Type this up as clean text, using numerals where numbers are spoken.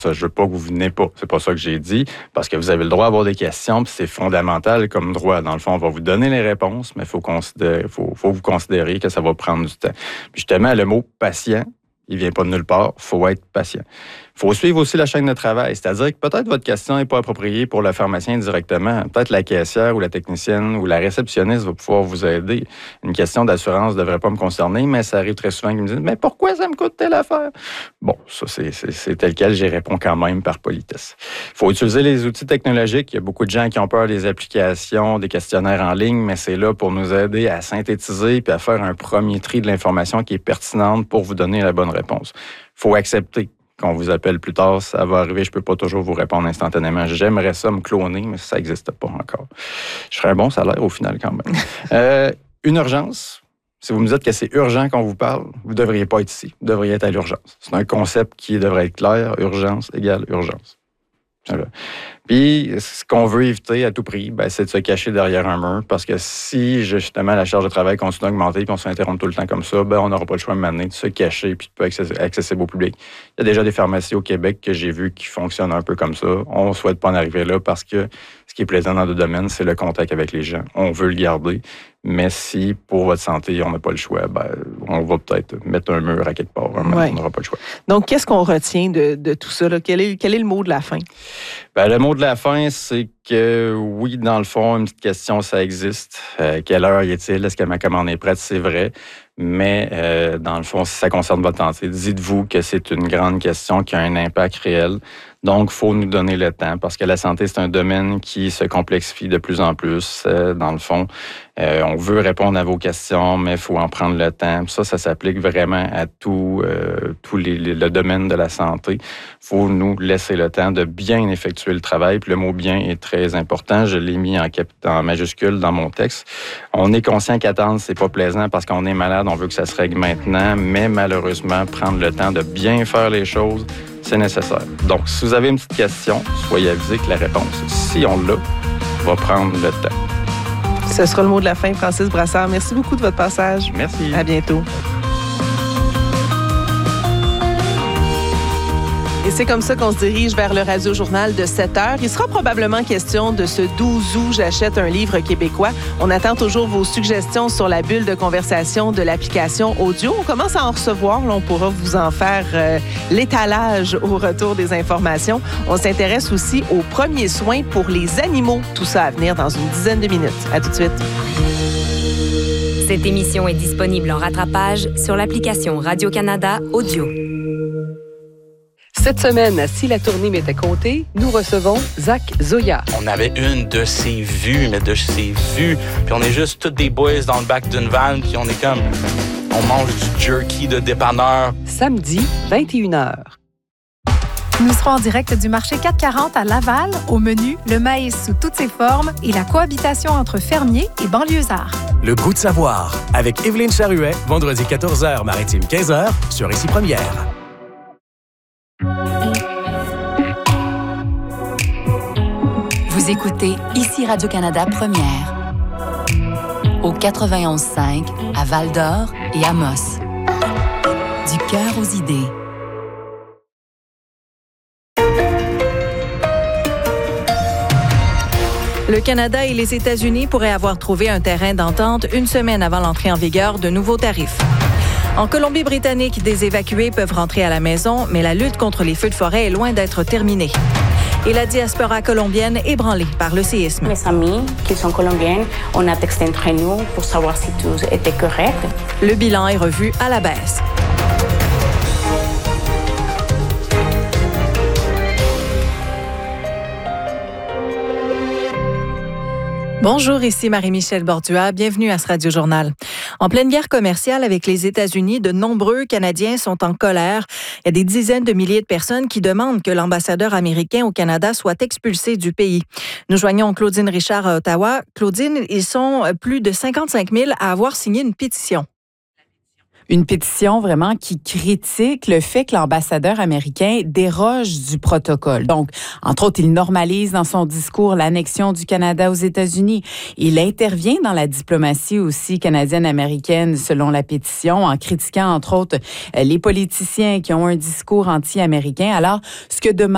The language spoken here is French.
Ça, je veux pas que vous venez pas. C'est pas ça que j'ai dit, parce que vous avez le droit d'avoir des questions, puis c'est fondamental comme droit. Dans le fond, on va vous donner les réponses, mais faut vous considérer que ça va prendre du temps. Puis justement, le mot patient, il vient pas de nulle part. Faut être patient. Faut suivre aussi la chaîne de travail. C'est-à-dire que peut-être votre question n'est pas appropriée pour le pharmacien directement. Peut-être la caissière ou la technicienne ou la réceptionniste va pouvoir vous aider. Une question d'assurance ne devrait pas me concerner, mais ça arrive très souvent qu'ils me disent « Mais pourquoi ça me coûte telle affaire? » Bon, ça, c'est tel quel. J'y réponds quand même par politesse. Il faut utiliser les outils technologiques. Il y a beaucoup de gens qui ont peur des applications, des questionnaires en ligne, mais c'est là pour nous aider à synthétiser puis à faire un premier tri de l'information qui est pertinente pour vous donner la bonne réponse. Il faut accepter qu'on vous appelle plus tard, ça va arriver, je ne peux pas toujours vous répondre instantanément. J'aimerais ça me cloner, mais ça n'existe pas encore. Je ferais un bon salaire au final quand même. Une urgence, si vous me dites que c'est urgent qu'on vous parle, vous ne devriez pas être ici. Vous devriez être à l'urgence. C'est un concept qui devrait être clair. Urgence égale urgence. Voilà. Puis, ce qu'on veut éviter à tout prix, c'est de se cacher derrière un mur, parce que si, justement, la charge de travail continue à augmenter et qu'on s'interrompt tout le temps comme ça, on n'aura pas le choix de m'amener, de se cacher puis de pas être accessible au public. Il y a déjà des pharmacies au Québec que j'ai vues qui fonctionnent un peu comme ça. On ne souhaite pas en arriver là parce que ce qui est plaisant dans le domaine, c'est le contact avec les gens. On veut le garder, mais si, pour votre santé, on n'a pas le choix, on va peut-être mettre un mur à quelque part. On n'aura pas le choix. Donc, qu'est-ce qu'on retient de tout ça? Là? Quel est le mot de la fin? Le mot de la fin, c'est que oui, dans le fond, une petite question, ça existe. Quelle heure y est-il? Est-ce que ma commande est prête? C'est vrai. Mais dans le fond, si ça concerne votre santé, dites-vous que c'est une grande question qui a un impact réel. Donc, il faut nous donner le temps parce que la santé, c'est un domaine qui se complexifie de plus en plus. Dans le fond, on veut répondre à vos questions, mais il faut en prendre le temps. Ça s'applique vraiment à tout le domaine de la santé. Il faut nous laisser le temps de bien effectuer le travail. Puis le mot « bien » est très important. Je l'ai mis en majuscule dans mon texte. On est conscient qu'attendre, c'est pas plaisant parce qu'on est malade, on veut que ça se règle maintenant, mais malheureusement, prendre le temps de bien faire les choses, c'est nécessaire. Donc, si vous avez une petite question, soyez avisés que la réponse, si on l'a, va prendre le temps. Ce sera le mot de la fin, Francis Brassard. Merci beaucoup de votre passage. Merci. À bientôt. Et c'est comme ça qu'on se dirige vers le Radio-Journal de 7 heures. Il sera probablement question de ce 12 août, j'achète un livre québécois. On attend toujours vos suggestions sur la bulle de conversation de l'application audio. On commence à en recevoir. Là, on pourra vous en faire l'étalage au retour des informations. On s'intéresse aussi aux premiers soins pour les animaux. Tout ça à venir dans une dizaine de minutes. À tout de suite. Cette émission est disponible en rattrapage sur l'application Radio-Canada Audio. Cette semaine, à Si la tournée m'était comptée, nous recevons Zach Zoya. On avait une de ses vues, puis on est juste tous des boys dans le bac d'une van, puis on est comme, on mange du jerky de dépanneur. Samedi, 21h. Nous serons en direct du marché 440 à Laval. Au menu, le maïs sous toutes ses formes et la cohabitation entre fermiers et banlieusards. Le goût de savoir, avec Évelyne Charruet, vendredi 14h, Maritime 15h, sur Ici Première. Vous écoutez Ici Radio-Canada Première, au 91.5 à Val-d'Or et Amos. Du cœur aux idées. Le Canada et les États-Unis pourraient avoir trouvé un terrain d'entente une semaine avant l'entrée en vigueur de nouveaux tarifs. En Colombie-Britannique, des évacués peuvent rentrer à la maison, mais la lutte contre les feux de forêt est loin d'être terminée. Et la diaspora colombienne ébranlée par le séisme. Mes amis qui sont colombiennes, on a texté entre nous pour savoir si tout était correct. Le bilan est revu à la baisse. Bonjour, ici Marie-Michel Bordua. Bienvenue à ce Radio-Journal. En pleine guerre commerciale avec les États-Unis, de nombreux Canadiens sont en colère. Il y a des dizaines de milliers de personnes qui demandent que l'ambassadeur américain au Canada soit expulsé du pays. Nous joignons Claudine Richard à Ottawa. Claudine, ils sont plus de 55 000 à avoir signé une pétition. Une pétition vraiment qui critique le fait que l'ambassadeur américain déroge du protocole. Donc, entre autres, il normalise dans son discours l'annexion du Canada aux États-Unis. Il intervient dans la diplomatie aussi canadienne-américaine, selon la pétition, en critiquant, entre autres, les politiciens qui ont un discours anti-américain. Alors, ce que demande